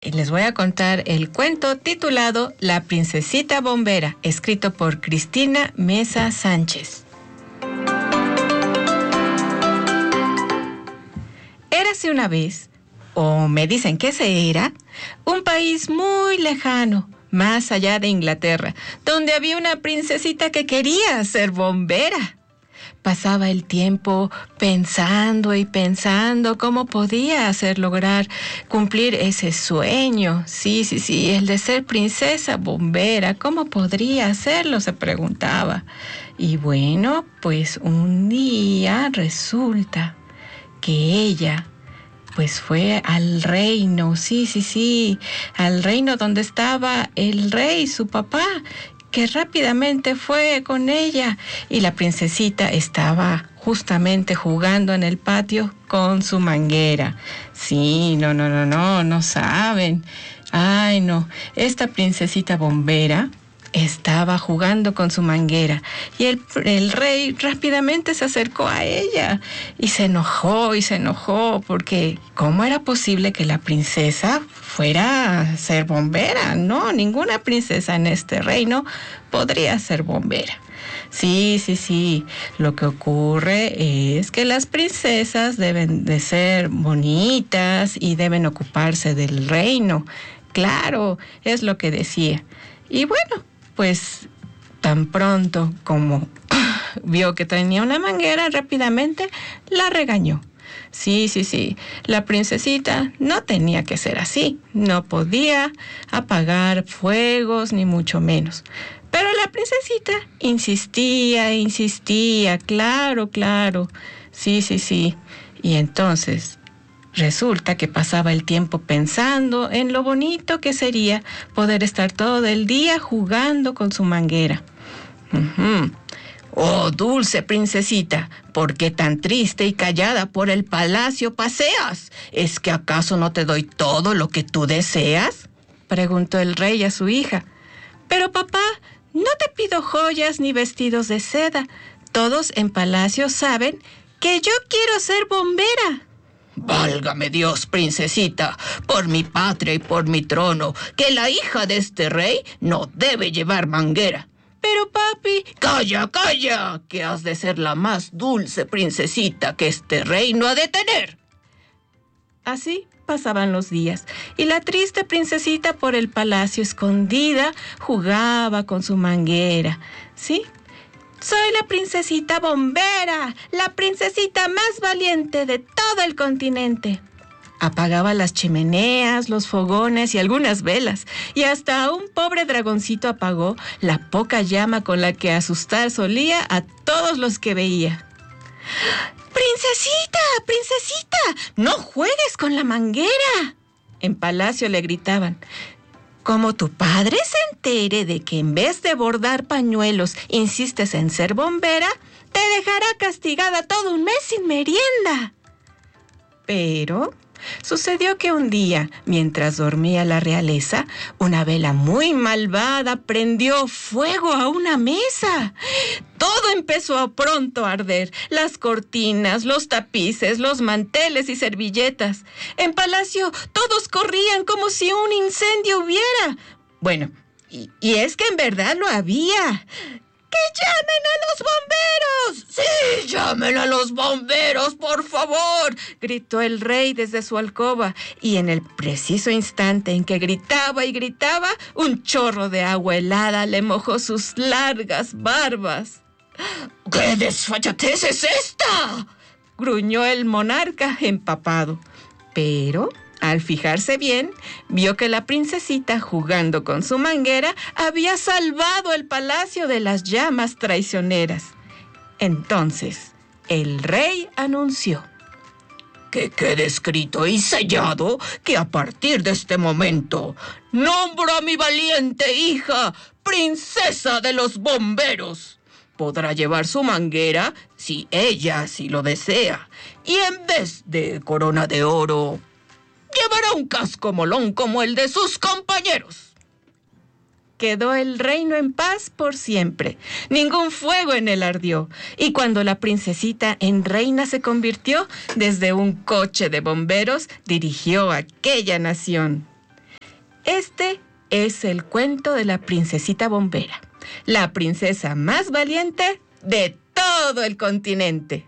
Y les voy a contar el cuento titulado La Princesita Bombera, escrito por Cristina Mesa Sánchez. Érase una vez, o me dicen que se era, un país muy lejano, más allá de Inglaterra, donde había una princesita que quería ser bombera. Pasaba el tiempo pensando y pensando cómo podía hacer lograr cumplir ese sueño. Sí, el de ser princesa bombera. ¿Cómo podría hacerlo?, se preguntaba. Y bueno, pues un día resulta que ella pues fue al reino, al reino donde estaba el rey, su papá, que rápidamente fue con ella, y la princesita estaba justamente jugando en el patio con su manguera. Sí, no saben. Ay, no, esta princesita bombera estaba jugando con su manguera y el rey rápidamente se acercó a ella y se enojó porque ¿cómo era posible que la princesa fuera a ser bombera? No, ninguna princesa en este reino podría ser bombera. Sí, lo que ocurre es que las princesas deben de ser bonitas y deben ocuparse del reino. Claro, es lo que decía. Y bueno, pues tan pronto como vio que tenía una manguera, rápidamente la regañó. Sí, la princesita no tenía que ser así, no podía apagar fuegos ni mucho menos. Pero la princesita insistía, claro. Sí. Y entonces resulta que pasaba el tiempo pensando en lo bonito que sería poder estar todo el día jugando con su manguera. Oh, dulce princesita, ¿por qué tan triste y callada por el palacio paseas? ¿Es que acaso no te doy todo lo que tú deseas?, preguntó el rey a su hija. Pero papá, no te pido joyas ni vestidos de seda. Todos en palacio saben que yo quiero ser bombera. Válgame Dios, princesita, por mi patria y por mi trono, que la hija de este rey no debe llevar manguera. Pero papi... ¡Calla! Que has de ser la más dulce princesita que este reino ha de tener. Así pasaban los días, y la triste princesita por el palacio escondida jugaba con su manguera. ¿Sí? Soy la princesita bombera, la princesita más valiente de todo el continente. Apagaba las chimeneas, los fogones y algunas velas, y hasta un pobre dragoncito apagó la poca llama con la que asustar solía a todos los que veía. ¡Princesita! ¡No juegues con la manguera!, en palacio le gritaban. Como tu padre se entere de que en vez de bordar pañuelos insistes en ser bombera, te dejará castigada todo un mes sin merienda. Pero sucedió que un día, mientras dormía la realeza, una vela muy malvada prendió fuego a una mesa. Todo empezó pronto a arder: las cortinas, los tapices, los manteles y servilletas. En palacio todos corrían como si un incendio hubiera. Bueno, y es que en verdad lo había. ¡Que llamen a los bomberos! ¡Sí, llamen a los bomberos, por favor!, gritó el rey desde su alcoba, y en el preciso instante en que gritaba, un chorro de agua helada le mojó sus largas barbas. ¡Qué desfachatez es esta!, gruñó el monarca empapado. Pero al fijarse bien, vio que la princesita, jugando con su manguera, había salvado el palacio de las llamas traicioneras. Entonces, el rey anunció: que quede escrito y sellado que a partir de este momento nombro a mi valiente hija princesa de los bomberos. Podrá llevar su manguera si ella así lo desea, y en vez de corona de oro, llevará un casco molón como el de sus compañeros. Quedó el reino en paz por siempre. Ningún fuego en él ardió. Y cuando la princesita en reina se convirtió, desde un coche de bomberos dirigió a aquella nación. Este es el cuento de la princesita bombera, la princesa más valiente de todo el continente.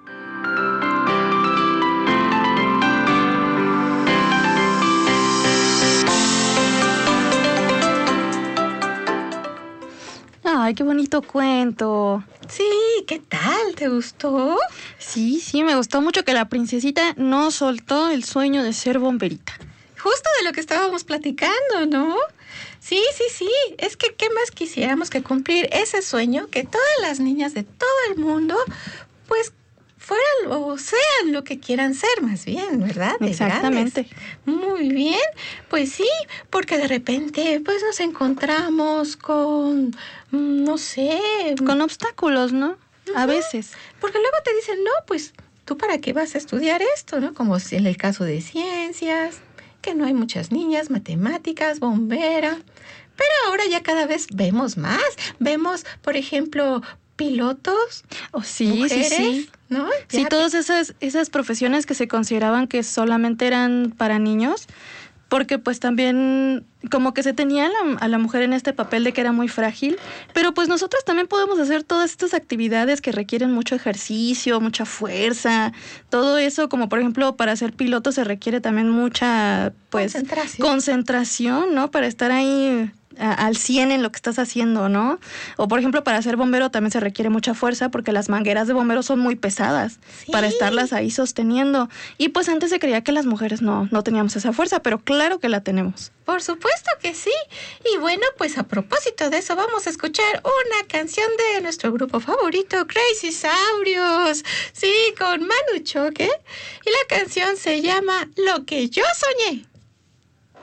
Ay, qué bonito cuento. Sí, ¿qué tal? ¿Te gustó? Sí, me gustó mucho que la princesita no soltó el sueño de ser bomberita. Justo de lo que estábamos platicando, ¿no? Sí. Es que, ¿qué más quisiéramos que cumplir ese sueño? Que todas las niñas de todo el mundo, pues, fueran o sean lo que quieran ser, más bien, ¿verdad? De Exactamente. grandes. Muy bien. Pues sí, porque de repente, pues, nos encontramos con, no sé... Con obstáculos, ¿no? A veces. Porque luego te dicen, no, pues, ¿tú para qué vas a estudiar esto, no? Como si en el caso de ciencias, que no hay muchas niñas, matemáticas, bombera. Pero ahora ya cada vez vemos más. Vemos, por ejemplo, pilotos, mujeres, Sí. ¿no? Sí, Ya todas esas profesiones que se consideraban que solamente eran para niños, porque pues también como que se tenía a la mujer en este papel de que era muy frágil, pero pues nosotros también podemos hacer todas estas actividades que requieren mucho ejercicio, mucha fuerza, todo eso, como por ejemplo para ser piloto se requiere también mucha pues concentración, ¿no? Para estar ahí al 100 en lo que estás haciendo, ¿no? O por ejemplo para ser bombero también se requiere mucha fuerza porque las mangueras de bomberos son muy pesadas para estarlas ahí sosteniendo. Y pues antes se creía que las mujeres no teníamos esa fuerza, pero claro que la tenemos. Por supuesto que sí. Y bueno, pues a propósito de eso vamos a escuchar una canción de nuestro grupo favorito, Crazy Saurios. Sí, con Manu Choque. Y la canción se llama Lo que yo soñé.